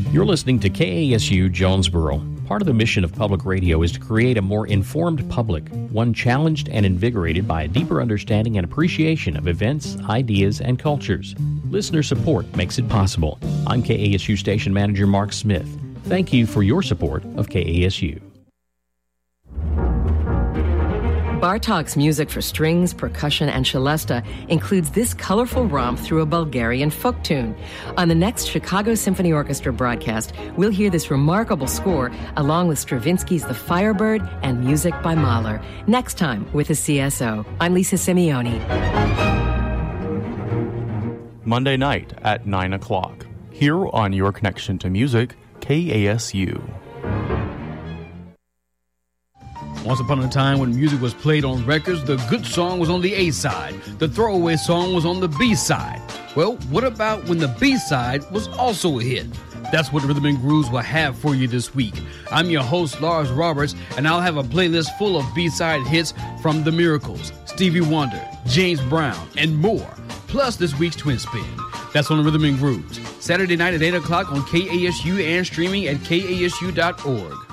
You're listening to KASU Jonesboro. Part of the mission of public radio is to create a more informed public, one challenged and invigorated by a deeper understanding and appreciation of events, ideas, and cultures. Listener support makes it possible. I'm KASU Station Manager Mark Smith. Thank you for your support of KASU. Bartok's music for strings, percussion, and celesta includes this colorful romp through a Bulgarian folk tune. On the next Chicago Symphony Orchestra broadcast, we'll hear this remarkable score along with Stravinsky's The Firebird and music by Mahler. Next time with the CSO. I'm Lisa Simeone. Monday night at 9 o'clock, here on Your Connection to Music, KASU. Once upon a time when music was played on records, the good song was on the A side, the throwaway song was on the B side. Well, what about when the B side was also a hit? That's what Rhythm and Grooves will have for you this week. I'm your host, Lars Roberts, and I'll have a playlist full of B-side hits from The Miracles, Stevie Wonder, James Brown, and more, plus this week's Twin Spin. That's on Rhythm and Grooves, Saturday night at 8 o'clock on KASU and streaming at kasu.org.